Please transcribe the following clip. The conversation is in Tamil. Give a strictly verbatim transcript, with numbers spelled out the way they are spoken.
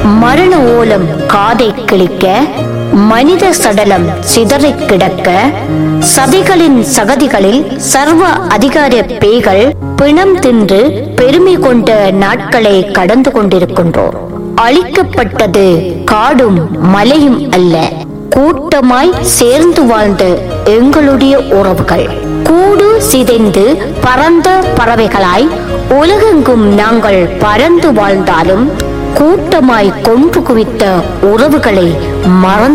மரண ஓலம் காதை கிழிக்க, மனித சடலம் சிதறி கிடக்க, சதிகளின் சகதிகளில் சர்வ அதிகார பேய்கள் பிணம் தின்று பெருமை கொண்ட நாட்களை கடந்து கொண்டிருக்கின்றோம். அழிக்கப்பட்டது காடும் மலையும் அல்ல, கூட்டமாய் சேர்ந்து வாழ்ந்த எங்களுடைய உறவுகள். கூடு சிதைந்து பறந்த பறவைகளாய் உலகெங்கும் நாங்கள் பறந்து வாழ்ந்தாலும் கூட்டமாய் கொன்று குவித்த உறவுகளை மறந்து